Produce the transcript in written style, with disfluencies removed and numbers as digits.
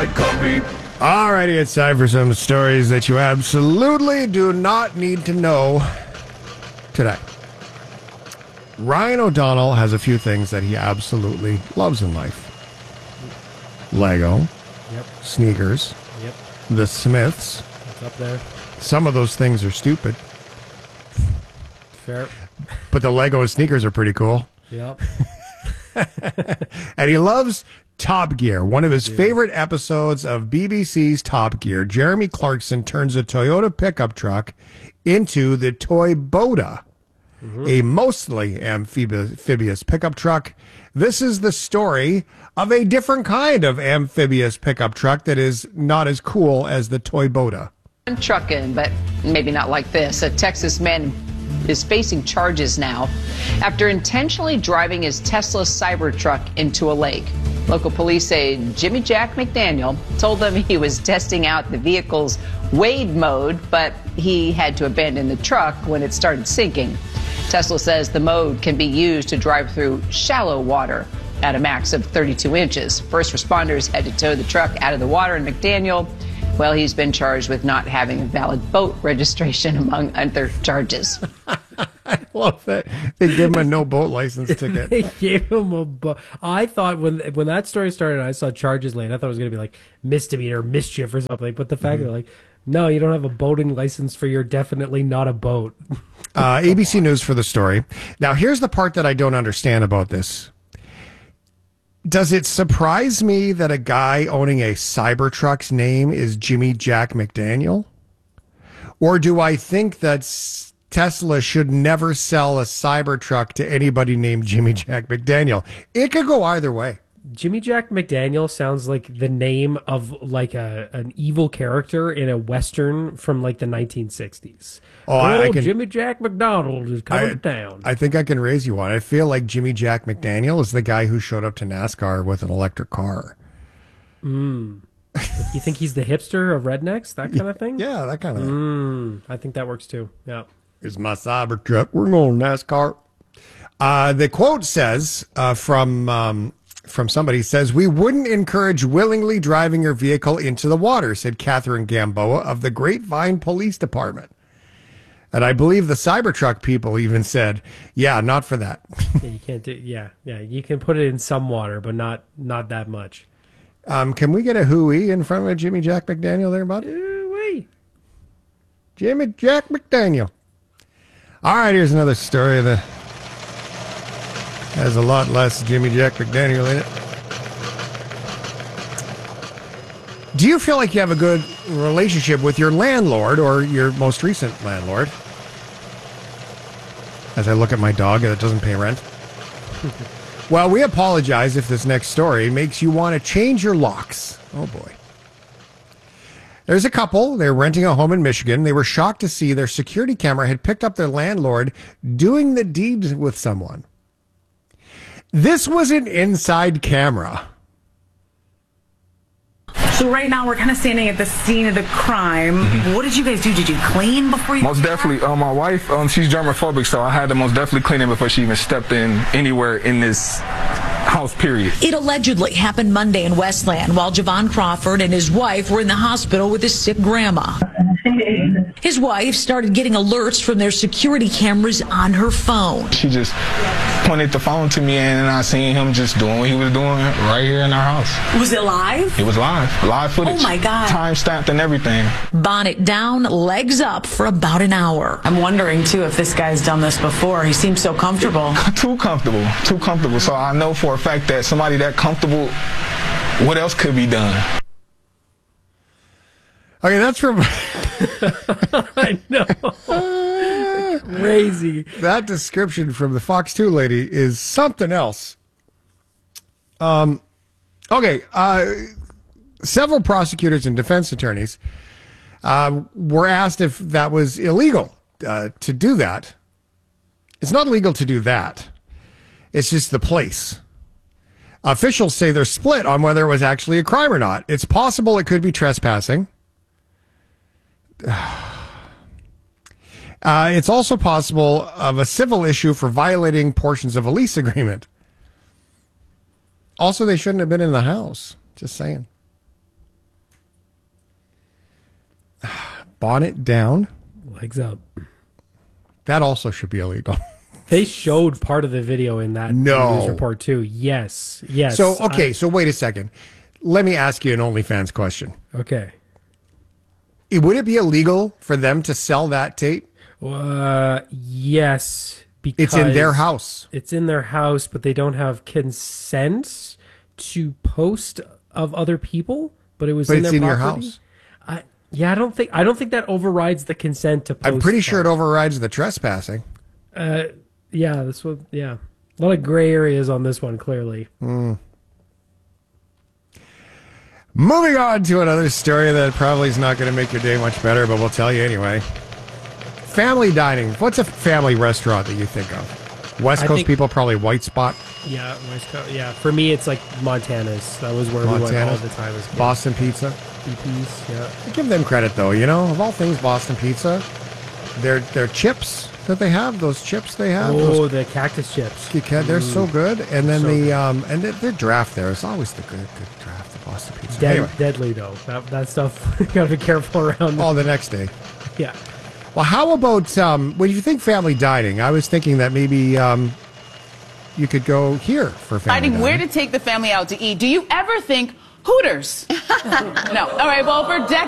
Alrighty, it's time for some stories that you absolutely do not need to know today. Ryan O'Donnell has a few things that he absolutely loves in life. Lego. Yep. Sneakers. Yep. The Smiths. It's up there. Some of those things are stupid. Fair. But the Lego and sneakers are pretty cool. Yep. And he loves Top Gear. One of his favorite episodes of BBC's Top Gear, Jeremy Clarkson turns a Toyota pickup truck into the Toy Boda, a mostly amphibious pickup truck. This is the story of a different kind of amphibious pickup truck that is not as cool as the Toy Boda. Trucking, but maybe not like this. A Texas man is facing charges now after intentionally driving his Tesla Cybertruck into a lake. Local police say Jimmy Jack McDaniel told them he was testing out the vehicle's wade mode, but he had to abandon the truck when it started sinking. Tesla says the mode can be used to drive through shallow water at a max of 32 inches. First responders had to tow the truck out of the water, and McDaniel, well, he's been charged with not having a valid boat registration, among other charges. I love that. They give him a no boat license ticket. They gave him a boat. I thought when that story started, and I saw charges laid, I thought it was going to be like misdemeanor, mischief or something. But the fact they're like, no, you don't have a boating license for your definitely not a boat. ABC News for the story. Now, here's the part that I don't understand about this. Does it surprise me that a guy owning a Cybertruck's name is Jimmy Jack McDaniel? Or do I think that Tesla should never sell a Cybertruck to anybody named Jimmy Jack McDaniel? It could go either way. Jimmy Jack McDaniel sounds like the name of like an evil character in a Western from like the 1960s. Oh, I can, Jimmy Jack McDonald is coming to town. I think I can raise you one. I feel like Jimmy Jack McDaniel is the guy who showed up to NASCAR with an electric car. You think he's the hipster of rednecks, that kind of thing? Yeah, that kind of thing. I think that works too. Yeah. Here's my Cybertruck. We're going NASCAR. The quote says from somebody says, "We wouldn't encourage willingly driving your vehicle into the water," said Catherine Gamboa of the Grapevine Police Department. And I believe the Cybertruck people even said, yeah, not for that. Yeah, you can't do. Yeah, you can put it in some water, but not that much. Can we get a hooey in front of Jimmy Jack McDaniel there, bud? Hooey. Jimmy Jack McDaniel. All right, here's another story that has a lot less Jimmy Jack McDaniel in it. Do you feel like you have a good relationship with your landlord or your most recent landlord? As I look at my dog that doesn't pay rent. Well, we apologize if this next story makes you want to change your locks. Oh, boy. There's a couple. They're renting a home in Michigan. They were shocked to see their security camera had picked up their landlord doing the deed with someone. This was an inside camera. So right now we're kind of standing at the scene of the crime. Mm-hmm. What did you guys do? Did you clean before you? Most definitely. My wife, she's germophobic, so I had to most definitely clean it before she even stepped in anywhere in this house, period. It allegedly happened Monday in Westland while Javon Crawford and his wife were in the hospital with his sick grandma. His wife started getting alerts from their security cameras on her phone. She just pointed the phone to me, and I seen him just doing what he was doing right here in our house. Was it live? It was live footage. Oh my God. Time stamped and everything. Bonnet down, legs up for about an hour. I'm wondering too if this guy's done this before. He seems so comfortable. Too comfortable. So I know for a fact that somebody that comfortable, what else could be done? Okay, that's from... I know. Crazy. That description from the Fox 2 lady is something else. Okay, several prosecutors and defense attorneys were asked if that was illegal to do that. It's not illegal to do that. It's just the place. Officials say they're split on whether it was actually a crime or not. It's possible it could be trespassing. It's also possible of a civil issue for violating portions of a lease agreement. Also, they shouldn't have been in the house. Just saying. bonnet down. Legs up. That also should be illegal. They showed part of the video in that news report too. Yes. So, okay, so wait a second. Let me ask you an OnlyFans question. Okay. Would it be illegal for them to sell that tape? Yes, because it's in their house. It's in their house, but they don't have consent to post of other people. But it was in their property. Your house. I don't think that overrides the consent to post. I'm pretty sure it overrides the trespassing. Yeah, this one. Yeah, a lot of gray areas on this one. Clearly. Moving on to another story that probably is not going to make your day much better, but we'll tell you anyway. Family dining. What's a family restaurant that you think of? West Coast people, probably White Spot. Yeah, West Coast. Yeah, for me, it's like Montana's. That was where we went all the time as kids. Boston Pizza. BP's, yeah. I give them credit, though. You know, of all things, Boston Pizza, their chips that they have, those chips they have. Oh, the cactus chips. They're so good. And then and their draft there is always the good draft, the Boston Pizza. Anyway. Deadly, though. That stuff, you got to be careful around. Oh, the next day. Yeah. Well, how about, when you think family dining, I was thinking that maybe you could go here for family dining. Where to take the family out to eat. Do you ever think Hooters? No. All right, well, for decades.